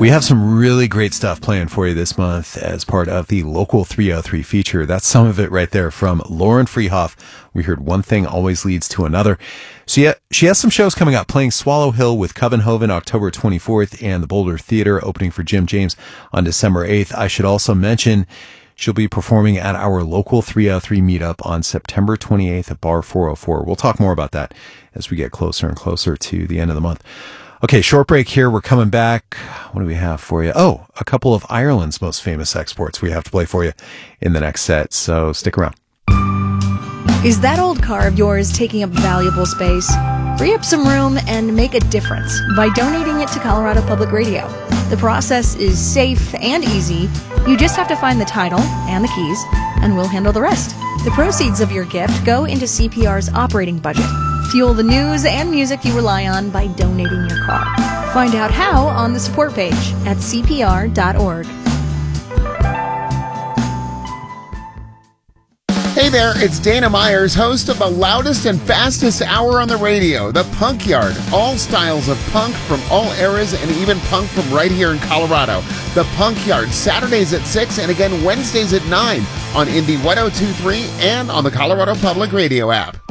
We have some really great stuff playing for you this month as part of the Local 303 feature. That's some of it right there from Lauren Freehoff. We heard One Thing Always Leads to Another. So yeah, she has some shows coming up, playing Swallow Hill with Covenhoven October 24th and the Boulder Theater opening for Jim James on December 8th. I should also mention she'll be performing at our Local 303 meetup on September 28th at Bar 404. We'll talk more about that as we get closer and closer to the end of the month. Okay, short break here. We're coming back. What do we have for you? Oh, a couple of Ireland's most famous exports we have to play for you in the next set, so stick around. Is that old car of yours taking up valuable space? Free up some room and make a difference by donating it to Colorado Public Radio. The process is safe and easy. You just have to find the title and the keys, and we'll handle the rest. The proceeds of your gift go into CPR's operating budget. Fuel the news and music you rely on by donating your car. Find out how on the support page at CPR.org. Hey there, it's Dana Myers, host of the loudest and fastest hour on the radio, The Punk Yard. All styles of punk from all eras and even punk from right here in Colorado. The Punk Yard, Saturdays at 6 and again Wednesdays at 9 on Indie 102.3 and on the Colorado Public Radio app.